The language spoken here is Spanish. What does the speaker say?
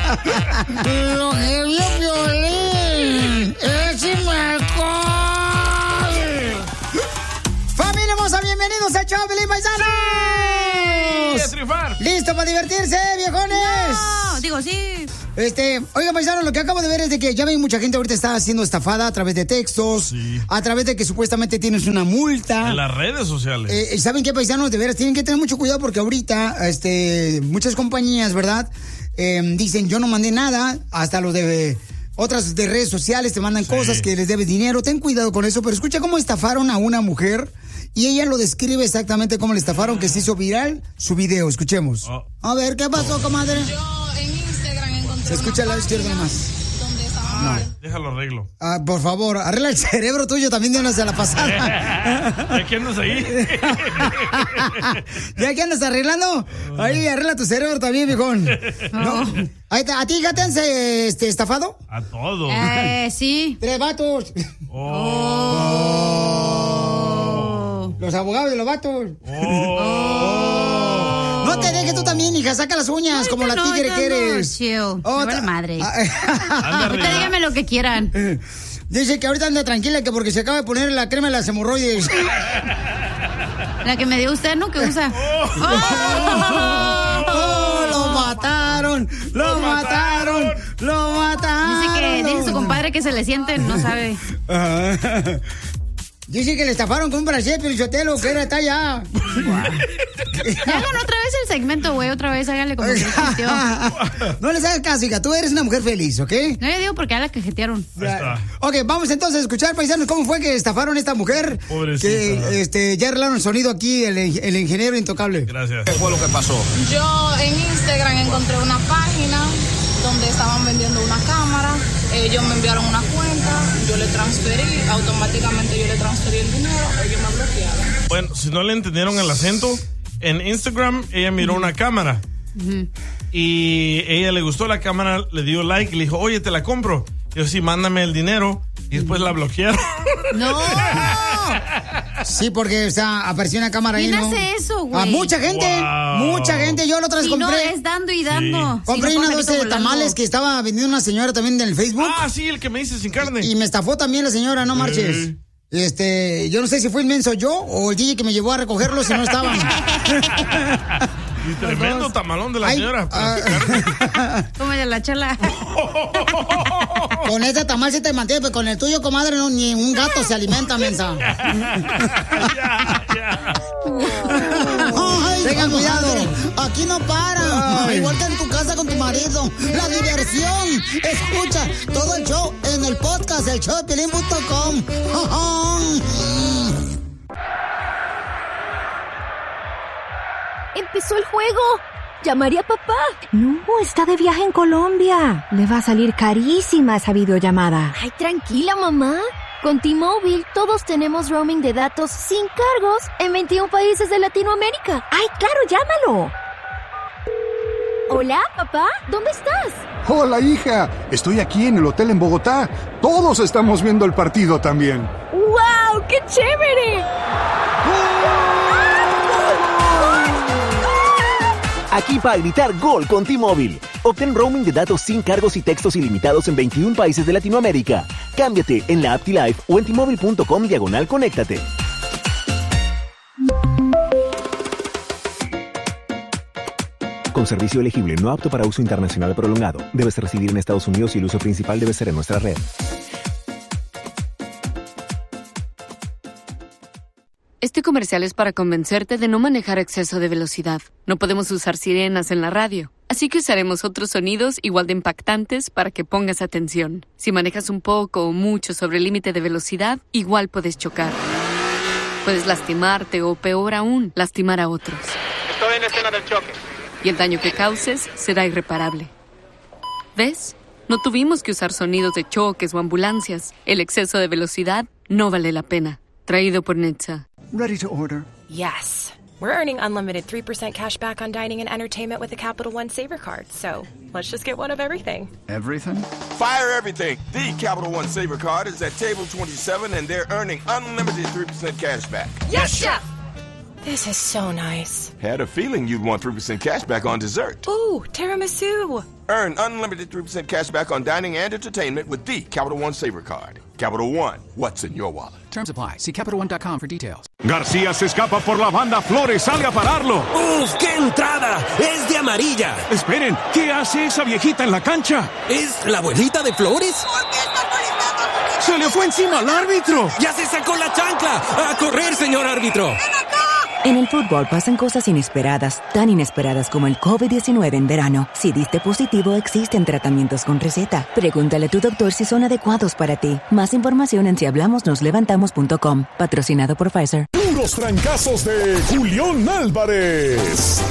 Lo que vio Piolín. ¡Échame alcohol! ¡Familia hermosa! ¡Bienvenidos a Show Piolín, paisanos! ¡Sí, a triunfar! ¡Listo para divertirse, viejones! No, digo sí. Oigan, paisanos, lo que acabo de ver es de que ya ven mucha gente ahorita está siendo estafada a través de textos, sí, a través de que supuestamente tienes una multa. En las redes sociales. ¿Saben qué, paisanos? De veras, tienen que tener mucho cuidado porque ahorita muchas compañías, ¿verdad? Dicen, yo no mandé nada, hasta los de otras de redes sociales te mandan cosas que les debes dinero. Ten cuidado con eso, pero escucha cómo estafaron a una mujer y ella lo describe exactamente cómo le estafaron, que se hizo viral su video. Escuchemos. A ver, ¿qué pasó, comadre? Yo en Instagram encontré Se escucha al lado izquierdo nomás. donde estaba... No. Déjalo arreglo. Por favor, arregla el cerebro tuyo también de una de la pasada. ¿De qué andas ahí? ¿Ya que andas arreglando? Ahí, arregla tu cerebro también, viejón. No. ¿A ti ya te han estafado? A todos. Sí. 3 vatos. Los abogados de los vatos. No te dejes tú también, hija. Saca las uñas como la tigre que eres. Me vale madre. Ahorita díganme lo que quieran. Dice que ahorita anda tranquila que porque se acaba de poner la crema de las hemorroides. La que me dio usted, ¿no? Que usa. Lo mataron. Lo mataron. Lo mataron. Dice que dice su compadre que se le sienten, no sabe. Dice que le estafaron con un brasier, pero Sotelo, que era talla. Hagan otra vez el segmento, güey. Otra vez háganle como que existió. No les hagas caso, hija. Tú eres una mujer feliz, ¿ok? No, yo digo porque ya la cajetearon. Ok, vamos entonces a escuchar, paisanos, cómo fue que estafaron a esta mujer. Pobrecita. Que ya arreglaron el sonido aquí, el ingeniero intocable. Gracias. ¿Qué fue lo que pasó? Yo en Instagram encontré una página donde estaban vendiendo una cámara. Ellos me enviaron una cuenta, yo le transferí, automáticamente yo le transferí el dinero, ellos me bloquearon. Bueno, si no le entendieron el acento, en Instagram ella miró una cámara y ella le gustó la cámara, le dio like y le dijo, oye, te la compro. Yo sí, mándame el dinero y después la bloquearon. ¡No! Sí, porque apareció una cámara ahí, ¿Quién ¿no? hace eso, güey? A mucha gente, mucha gente. Yo la otra vez compré. No, es dando y dando. Compré Si no, una doce de tamales que estaba vendiendo una señora también en el Facebook. Ah, sí, el que me dice sin carne. Y me estafó también la señora, no marches. Yo no sé si fue inmenso yo o el DJ que me llevó a recogerlos si no estaban. Y tremendo tamalón de la señora. Cómele la chela. Con este tamal sí te mantiene, pero con el tuyo, comadre, no, ni un gato se alimenta, mensa. Tengan cuidado, aquí no para. Igual que en tu casa con tu marido. La diversión. Escucha todo el show en el podcast, el showdepiolín.com. ¡Empezó el juego! ¿Llamaré a papá? No, está de viaje en Colombia. Le va a salir carísima esa videollamada. Ay, tranquila, mamá. Con T-Mobile todos tenemos roaming de datos sin cargos en 21 países de Latinoamérica. ¡Ay, claro, llámalo! Hola, papá, ¿dónde estás? Hola, hija. Estoy aquí en el hotel en Bogotá. Todos estamos viendo el partido también. ¡Wow! ¡Qué chévere! Aquí para gritar gol con T-Mobile. Obtén roaming de datos sin cargos y textos ilimitados en 21 países de Latinoamérica. Cámbiate en la app T-Life o en T-Mobile.com/conéctate. Con servicio elegible no apto para uso internacional prolongado. Debes residir en Estados Unidos y el uso principal debe ser en nuestra red. Este comercial es para convencerte de no manejar a exceso de velocidad. No podemos usar sirenas en la radio, así que usaremos otros sonidos igual de impactantes para que pongas atención. Si manejas un poco o mucho sobre el límite de velocidad, igual puedes chocar. Puedes lastimarte o, peor aún, lastimar a otros. Estoy en la escena del choque. Y el daño que causes será irreparable. ¿Ves? No tuvimos que usar sonidos de choques o ambulancias. El exceso de velocidad no vale la pena. Traído por NHTSA. Ready to order. Yes. We're earning unlimited 3% cash back on dining and entertainment with the Capital One Saver Card. So let's just get one of everything. Everything? Fire everything. The Capital One Saver Card is at table 27 and they're earning unlimited 3% cash back. Yes, Chef! This is so nice. Had a feeling you'd want 3% cash back on dessert. Ooh, tiramisu. Earn unlimited 3% cash back on dining and entertainment with the Capital One Savor Card. Capital One, what's in your wallet? Terms apply. See CapitalOne.com for details. García se escapa por la banda. Flores sale a pararlo. ¡Uf, qué entrada! ¡Es de amarilla! Esperen, ¿qué hace esa viejita en la cancha? ¿Es la abuelita de Flores? ¡Se le fue encima al árbitro! ¡Ya se sacó la chancla! ¡A correr, señor árbitro! En el fútbol pasan cosas inesperadas, tan inesperadas como el COVID-19 en verano. Si diste positivo, existen tratamientos con receta. Pregúntale a tu doctor si son adecuados para ti. Más información en sihablamosnoslevantamos.com. Patrocinado por Pfizer. Puros trancazos de Julián Álvarez.